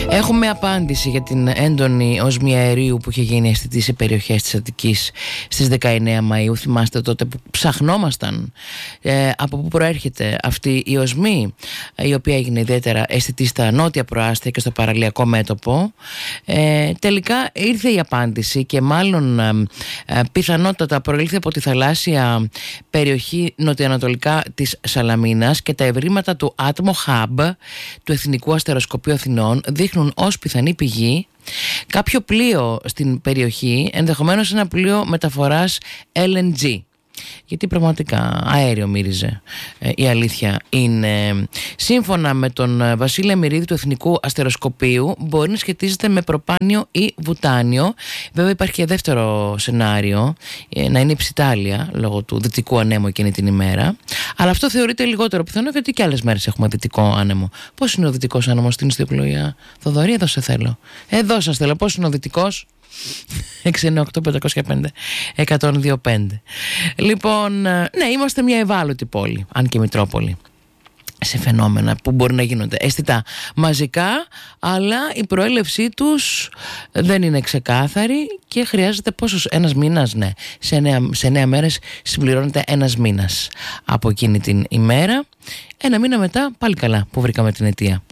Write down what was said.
Έχουμε απάντηση για την έντονη οσμή αερίου που είχε γίνει αισθητή σε περιοχές της Αττικής στις 19 Μαΐου. Θυμάστε τότε που ψαχνόμασταν από πού προέρχεται αυτή η οσμή, η οποία έγινε ιδιαίτερα αισθητή στα νότια προάστια και στο παραλιακό μέτωπο. Τελικά ήρθε η απάντηση και μάλλον πιθανότατα προήλθε από τη θαλάσσια περιοχή νοτιοανατολικά της Σαλαμίνας, και τα ευρήματα του Atmo Hub του Εθνικού Αστεροσκοπείου Αθηνών δείχνουν ως πιθανή πηγή κάποιο πλοίο στην περιοχή, ενδεχομένως ένα πλοίο μεταφοράς LNG. Γιατί πραγματικά αέριο μύριζε, η αλήθεια είναι. Σύμφωνα με τον Βασίλη Αμυρίδη του Εθνικού Αστεροσκοπείου, μπορεί να σχετίζεται με προπάνιο ή βουτάνιο. Βέβαια υπάρχει και δεύτερο σενάριο, να είναι η ψιτάλια λόγω του δυτικού ανέμου εκείνη την ημέρα. Αλλά αυτό θεωρείται λιγότερο πιθανό, γιατί και άλλες μέρες έχουμε δυτικό άνεμο. Πώς είναι ο δυτικός άνεμος στην ιστιοπλοεία, Θοδωρή? Εδώ σε θέλω. Εδώ σας θέλω. Πώς είναι ο δυτικός? 698-505-1025. Λοιπόν, ναι, είμαστε μια ευάλωτη πόλη, αν και Μητρόπολη, σε φαινόμενα που μπορεί να γίνονται αισθητά μαζικά, αλλά η προέλευσή τους δεν είναι ξεκάθαρη και χρειάζεται ένας μήνας? Ναι, σε 9 μέρες συμπληρώνεται ένας μήνας από εκείνη την ημέρα. Ένα μήνα μετά πάλι καλά που βρήκαμε την αιτία.